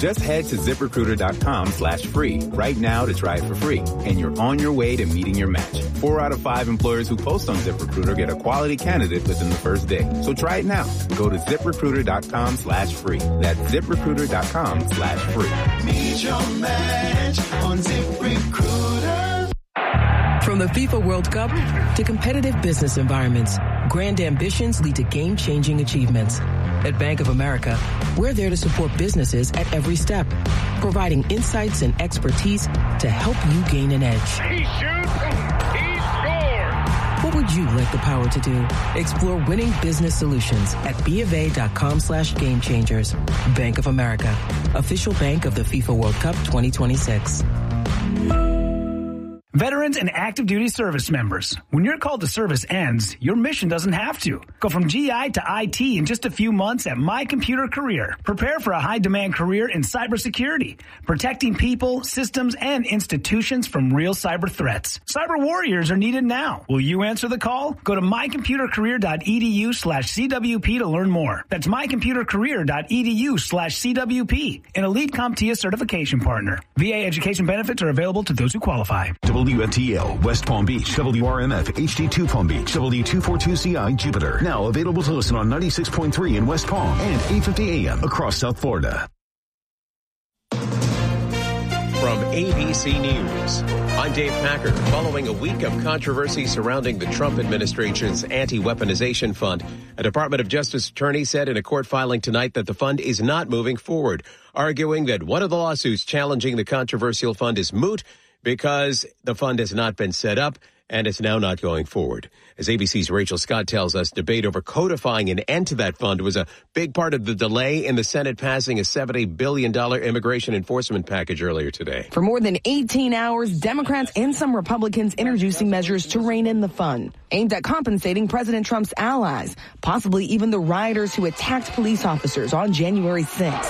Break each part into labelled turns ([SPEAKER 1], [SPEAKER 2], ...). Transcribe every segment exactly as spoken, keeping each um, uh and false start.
[SPEAKER 1] Just head to ZipRecruiter.com slash free right now to try it for free, and you're on your way to meeting your match. Four out of five employers who post on ZipRecruiter get a quality candidate within the first day. So try it now. Go to ZipRecruiter.com slash free. That's ZipRecruiter.com slash free.
[SPEAKER 2] Meet your match on ZipRecruiter.
[SPEAKER 3] From the FIFA World Cup to competitive business environments, grand ambitions lead to game-changing achievements. At Bank of America, we're there to support businesses at every step, providing insights and expertise to help you gain an edge.
[SPEAKER 4] He shoots, he scores!
[SPEAKER 3] What would you like the power to do? Explore winning business solutions at BofA.com slash game changers. Bank of America, official bank of the FIFA World Cup twenty twenty-six.
[SPEAKER 5] Veterans and active duty service members, when your call to service ends, your mission doesn't have to. Go from G I to I T in just a few months at My Computer Career. Prepare for a high-demand career in cybersecurity, protecting people, systems, and institutions from real cyber threats. Cyber warriors are needed now. Will you answer the call? Go to mycomputercareer.edu slash CWP to learn more. That's mycomputercareer.edu slash CWP, an Elite CompTIA certification partner. V A education benefits are available to those who qualify.
[SPEAKER 6] W F T L, West Palm Beach, W R M F, H D two Palm Beach, W two forty-two C I, Jupiter. Now available to listen on ninety-six point three in West Palm and eight fifty A M across South Florida.
[SPEAKER 7] From A B C News, I'm Dave Packer. Following a week of controversy surrounding the Trump administration's anti-weaponization fund, a Department of Justice attorney said in a court filing tonight that the fund is not moving forward, arguing that one of the lawsuits challenging the controversial fund is moot because the fund has not been set up and it's now not going forward. As A B C's Rachel Scott tells us, debate over codifying an end to that fund was a big part of the delay in the Senate passing a seventy billion dollars immigration enforcement package earlier today.
[SPEAKER 8] For more than eighteen hours, Democrats and some Republicans introducing measures to rein in the fund, aimed at compensating President Trump's allies, possibly even the rioters who attacked police officers on January sixth.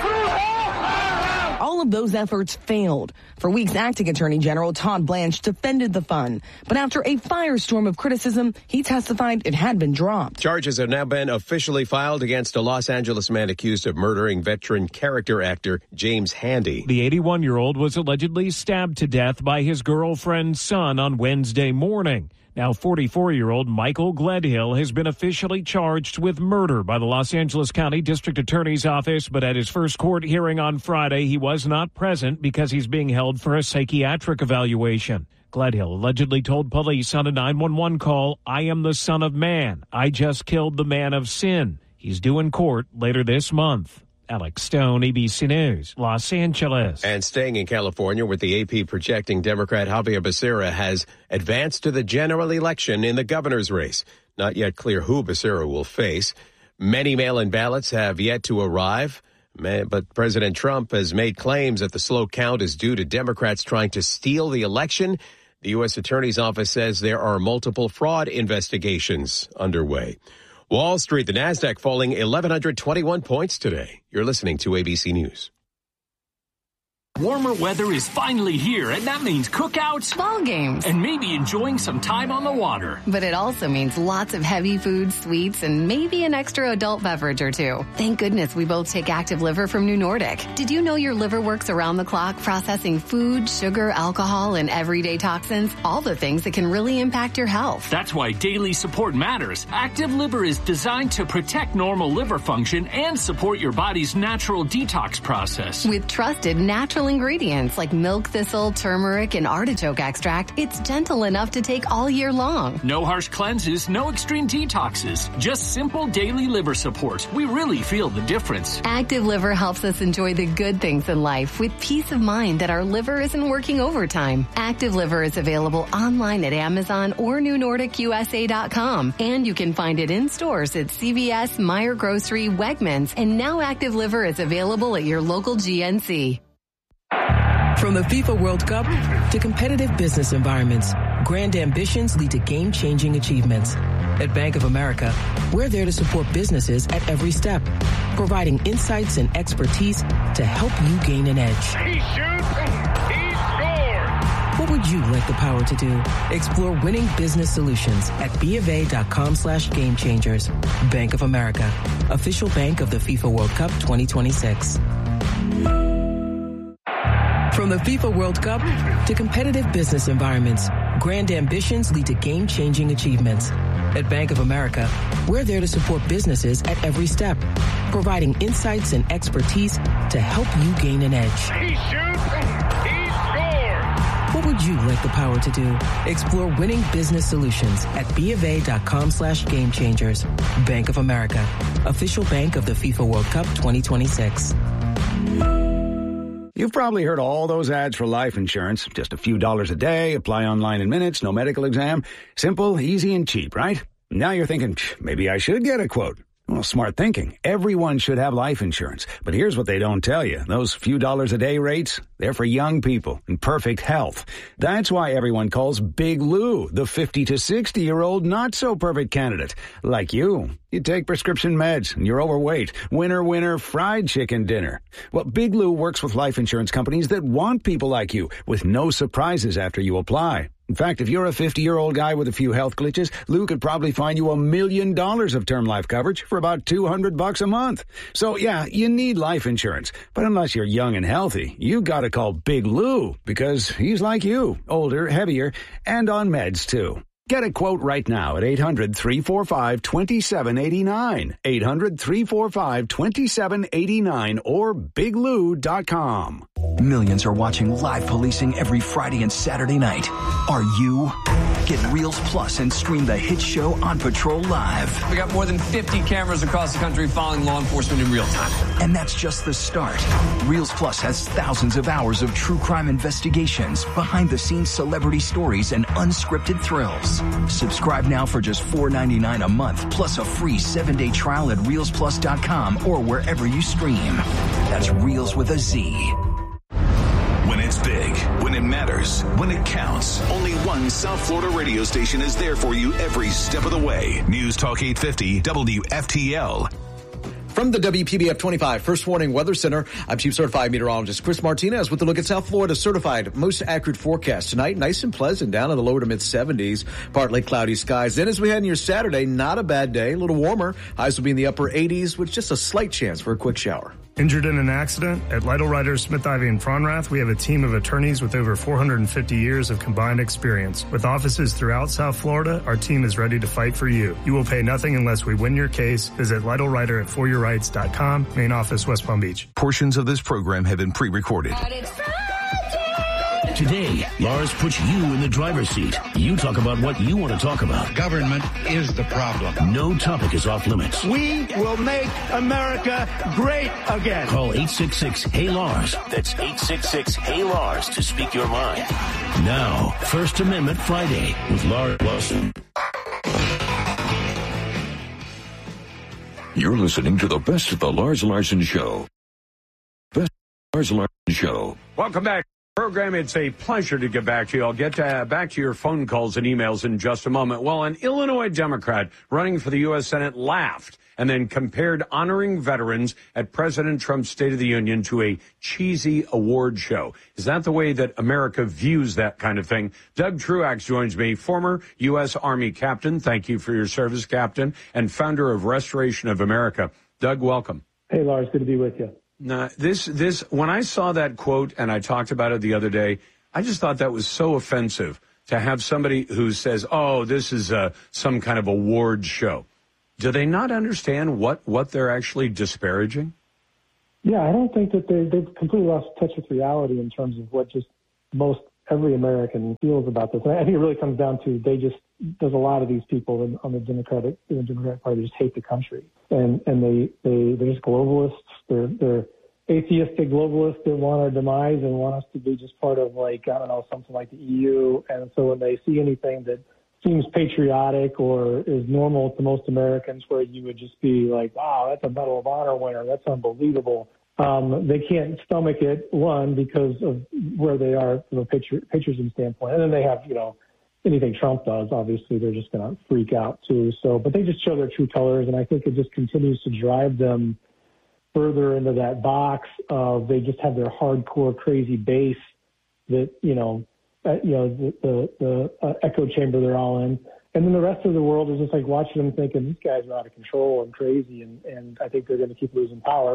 [SPEAKER 8] All of those efforts failed. For weeks, acting Attorney General Todd Blanche defended the fund. But after a firestorm of criticism, he testified it had been dropped.
[SPEAKER 7] Charges have now been officially filed against a Los Angeles man accused of murdering veteran character actor James Handy.
[SPEAKER 9] The eighty-one-year-old was allegedly stabbed to death by his girlfriend's son on Wednesday morning. Now, forty-four-year-old Michael Gledhill has been officially charged with murder by the Los Angeles County District Attorney's Office, but at his first court hearing on Friday, he was not present because he's being held for a psychiatric evaluation. Gledhill allegedly told police on a nine one one call, "I am the Son of Man. I just killed the man of sin." He's due in court later this month. Alex Stone, A B C News, Los Angeles.
[SPEAKER 7] And staying in California, with the A P projecting Democrat Javier Becerra has advanced to the general election in the governor's race. Not yet clear who Becerra will face. Many mail-in ballots have yet to arrive, but President Trump has made claims that the slow count is due to Democrats trying to steal the election. The U S Attorney's Office says there are multiple fraud investigations underway. Wall Street, the NASDAQ falling eleven twenty-one points today. You're listening to A B C News.
[SPEAKER 10] Warmer weather is finally here, and that means cookouts,
[SPEAKER 11] ball games,
[SPEAKER 10] and maybe enjoying some time on the water.
[SPEAKER 11] But it also means lots of heavy foods, sweets, and maybe an extra adult beverage or two. Thank goodness we both take Active Liver from New Nordic. Did you know your liver works around the clock processing food, sugar, alcohol, and everyday toxins? All the things that can really impact your health.
[SPEAKER 10] That's why daily support matters. Active Liver is designed to protect normal liver function and support your body's natural detox process.
[SPEAKER 11] With trusted natural ingredients like milk thistle, turmeric, and artichoke extract, it's gentle enough to take all year long.
[SPEAKER 10] No harsh cleanses, no extreme detoxes, just simple daily liver support. We really feel the difference.
[SPEAKER 11] Active Liver helps us enjoy the good things in life with peace of mind that our liver isn't working overtime. Active Liver is available online at Amazon or new nordic U S A dot com, and you can find it in stores at C V S, Meijer Grocery, Wegmans, and now Active Liver is available at your local G N C.
[SPEAKER 3] From the FIFA World Cup to competitive business environments, grand ambitions lead to game-changing achievements. At Bank of America, we're there to support businesses at every step, providing insights and expertise to help you gain an edge.
[SPEAKER 4] He shoots, he scores!
[SPEAKER 3] What would you like the power to do? Explore winning business solutions at BofA.com slash game changers. Bank of America, official bank of the FIFA World Cup twenty twenty-six. From the FIFA World Cup to competitive business environments, grand ambitions lead to game-changing achievements. At Bank of America, we're there to support businesses at every step, providing insights and expertise to help you gain an edge.
[SPEAKER 4] He shoots, he scores!
[SPEAKER 3] What would you like the power to do? Explore winning business solutions at BofA.com slash game changers. Bank of America, official bank of the FIFA World Cup twenty twenty-six.
[SPEAKER 12] You've probably heard all those ads for life insurance. Just a few dollars a day, apply online in minutes, no medical exam. Simple, easy, and cheap, right? Now you're thinking, maybe I should get a quote. Well, smart thinking. Everyone should have life insurance. But here's what they don't tell you. Those few dollars a day rates, they're for young people in perfect health. That's why everyone calls Big Lou the fifty to sixty-year-old not-so-perfect candidate. Like you. You take prescription meds and you're overweight. Winner, winner, fried chicken dinner. Well, Big Lou works with life insurance companies that want people like you with no surprises after you apply. In fact, if you're a fifty-year-old guy with a few health glitches, Lou could probably find you a million dollars of term life coverage for about two hundred bucks a month. So, yeah, you need life insurance. But unless you're young and healthy, you gotta call Big Lou because he's like you, older, heavier, and on meds, too. Get a quote right now at eight hundred, three four five, two seven eight nine, eight hundred, three four five, two seven eight nine, or big lou dot com.
[SPEAKER 13] Millions are watching live policing every Friday and Saturday night. Are you? Get Reels Plus and stream the hit show On Patrol Live.
[SPEAKER 14] We got more than fifty cameras across the country following law enforcement in real time.
[SPEAKER 13] And that's just the start. Reels Plus has thousands of hours of true crime investigations, behind-the-scenes celebrity stories, and unscripted thrills. Subscribe now for just four ninety-nine a month, plus a free seven-day trial at reels plus dot com or wherever you stream. That's Reels with a Z.
[SPEAKER 6] When it's big, when it matters, when it counts, only one South Florida radio station is there for you every step of the way. News Talk eight fifty W F T L.
[SPEAKER 15] From the W P B F twenty-five First Warning Weather Center, I'm Chief Certified Meteorologist Chris Martinez with a look at South Florida's certified most accurate forecast. Tonight, nice and pleasant, down in the lower to mid-seventies, partly cloudy skies. Then as we head into your Saturday, not a bad day, a little warmer. Highs will be in the upper eighties with just a slight chance for a quick shower.
[SPEAKER 16] Injured in an accident? At Lytle Writers, Smith, Ivy, and Fronrath, we have a team of attorneys with over four hundred fifty years of combined experience. With offices throughout South Florida, our team is ready to fight for you. You will pay nothing unless we win your case. Visit Lytle Writer at for your rights dot com, main office, West Palm Beach.
[SPEAKER 6] Portions of this program have been pre-recorded.
[SPEAKER 17] Today, Lars puts you in the driver's seat. You talk about what you want to talk about.
[SPEAKER 18] Government is the problem.
[SPEAKER 17] No topic is off limits.
[SPEAKER 18] We will make America great again.
[SPEAKER 17] Call eight six six, Hey Lars. That's eight six six, Hey Lars to speak your mind. Now, First Amendment Friday with Lars Larson.
[SPEAKER 19] You're listening to the best of the Lars Larson Show. Best Lars Larson Show.
[SPEAKER 20] Welcome back. Program, it's a pleasure to get back to you. I'll get to, uh, back to your phone calls and emails in just a moment. Well, an Illinois Democrat running for the U S Senate laughed and then compared honoring veterans at President Trump's State of the Union to a cheesy award show. Is that the way that America views that kind of thing? Doug Truax joins me, former U S Army captain. Thank you for your service, Captain, and founder of Restoration of America. Doug, welcome.
[SPEAKER 21] Hey, Lars, good to be with you.
[SPEAKER 20] Now, this, this, when I saw that quote and I talked about it the other day, I just thought that was so offensive to have somebody who says, oh, this is a, some kind of award show. Do they not understand what, what they're actually disparaging?
[SPEAKER 21] Yeah, I don't think that they, they've completely lost touch with reality in terms of what just most every American feels about this. And I think it really comes down to they just, there's a lot of these people in, on the Democratic, in the Democratic Party just hate the country. And, and they, they, they're just globalists. They're, they're atheistic globalists that want our demise and want us to be just part of, like, I don't know, something like the E U. And so when they see anything that seems patriotic or is normal to most Americans, where you would just be like, wow, that's a Medal of Honor winner, that's unbelievable. Um, they can't stomach it, one, because of where they are from a patri- patriotism standpoint. And then they have, you know, anything Trump does, obviously they're just going to freak out too. So, but they just show their true colors, and I think it just continues to drive them further into that box of they just have their hardcore crazy base that, you know, uh, you know, the, the, the uh, echo chamber they're all in. And then the rest of the world is just like watching them thinking, these guys are out of control and crazy, and, and I think they're going to keep losing power.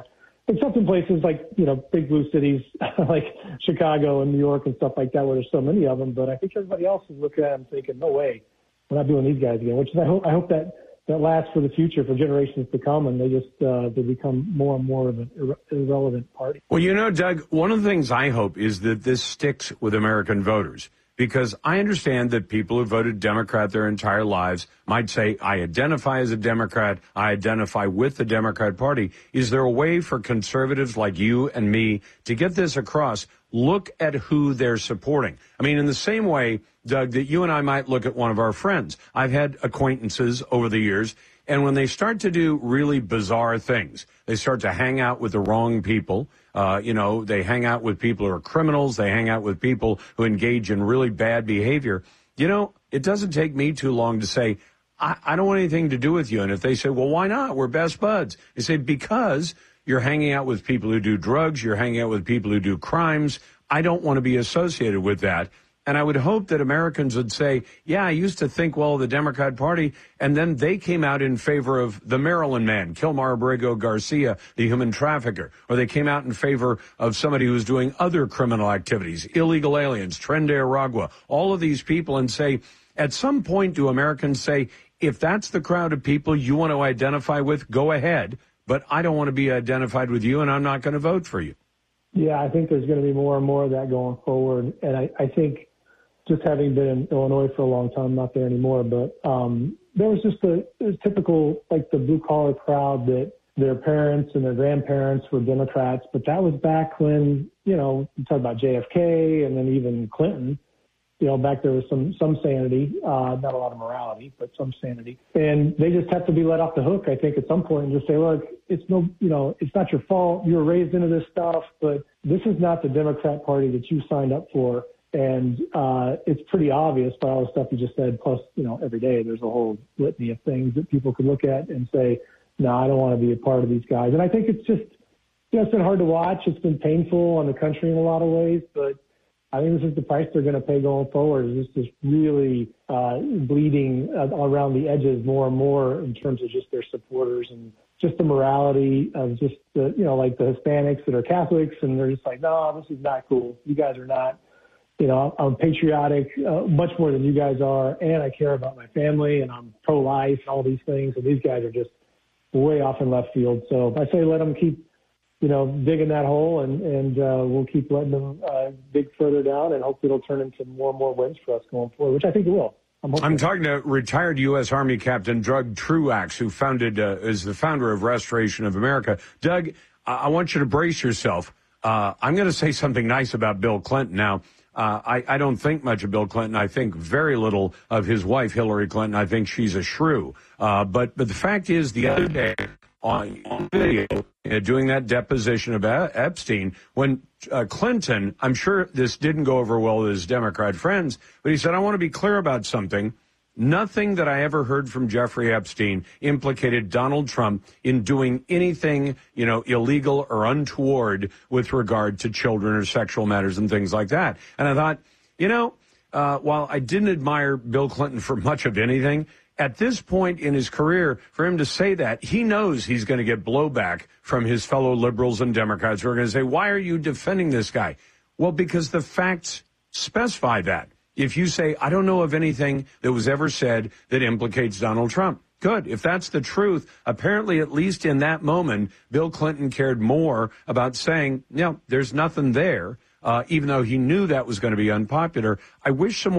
[SPEAKER 21] except in places like, you know, big blue cities like Chicago and New York and stuff like that, where there's so many of them. But I think everybody else is looking at them thinking, no way, we're not doing these guys again, which is, I hope, I hope that, that lasts for the future, for generations to come, and they just, uh, they become more and more of an irre- irrelevant party.
[SPEAKER 20] Well, you know, Doug, one of the things I hope is that this sticks with American voters. Because I understand that people who voted Democrat their entire lives might say, I identify as a Democrat, I identify with the Democrat Party. Is there a way for conservatives like you and me to get this across? Look at who they're supporting. I mean, in the same way, Doug, that you and I might look at one of our friends. I've had acquaintances over the years, and when they start to do really bizarre things, they start to hang out with the wrong people. Uh, you know, they hang out with people who are criminals. They hang out with people who engage in really bad behavior. You know, it doesn't take me too long to say, I, I don't want anything to do with you. And if they say, well, why not? We're best buds. They say, because you're hanging out with people who do drugs. You're hanging out with people who do crimes. I don't want to be associated with that. And I would hope that Americans would say, yeah, I used to think well of the Democrat Party, and then they came out in favor of the Maryland man, Kilmar Abrego Garcia, the human trafficker, or they came out in favor of somebody who was doing other criminal activities, illegal aliens, Tren de Aragua, all of these people, and say, at some point do Americans say, if that's the crowd of people you want to identify with, go ahead, but I don't want to be identified with you, and I'm not going to vote for you.
[SPEAKER 21] Yeah, I think there's going to be more and more of that going forward, and I, I think just having been in Illinois for a long time, not there anymore, but um, there was just a, a typical, like the blue-collar crowd that their parents and their grandparents were Democrats, but that was back when, you know, you talk about J F K and then even Clinton, you know, back there was some, some sanity, uh, not a lot of morality, but some sanity. And they just have to be let off the hook, I think, at some point and just say, look, it's no, you know, it's not your fault. You were raised into this stuff, but this is not the Democrat Party that you signed up for. And uh, it's pretty obvious by all the stuff you just said. Plus, you know, every day there's a whole litany of things that people could look at and say, no, I don't want to be a part of these guys. And I think it's just, you know, it's been hard to watch. It's been painful on the country in a lot of ways. But I think this is the price they're going to pay going forward. Is this really uh, bleeding uh, around the edges more and more in terms of just their supporters and just the morality of just, the, you know, like the Hispanics that are Catholics. And they're just like, no, this is not cool. You guys are not. You know, I'm patriotic uh, much more than you guys are, and I care about my family, and I'm pro-life and all these things, and these guys are just way off in left field. So I say let them keep, you know, digging that hole, and, and uh, we'll keep letting them uh, dig further down, and hopefully it'll turn into more and more wins for us going forward, which I think it will. I'm,
[SPEAKER 20] I'm talking to retired U S. Army Captain Doug Truax, who founded uh, is the founder of Restoration of America. Doug, I, I want you to brace yourself. Uh, I'm going to say something nice about Bill Clinton now. Uh, I, I don't think much of Bill Clinton. I think very little of his wife, Hillary Clinton. I think she's a shrew. Uh, but but the fact is, the other day on, on video, uh, doing that deposition about Epstein, when uh, Clinton, I'm sure this didn't go over well with his Democrat friends, but he said, I want to be clear about something. Nothing that I ever heard from Jeffrey Epstein implicated Donald Trump in doing anything, you know, illegal or untoward with regard to children or sexual matters and things like that. And I thought, you know, uh, while I didn't admire Bill Clinton for much of anything, at this point in his career, for him to say that, he knows he's going to get blowback from his fellow liberals and Democrats who are going to say, why are you defending this guy? Well, because the facts specify that. If you say, I don't know of anything that was ever said that implicates Donald Trump, good. If that's the truth, apparently, at least in that moment, Bill Clinton cared more about saying, no, there's nothing there, uh, even though he knew that was going to be unpopular. I wish some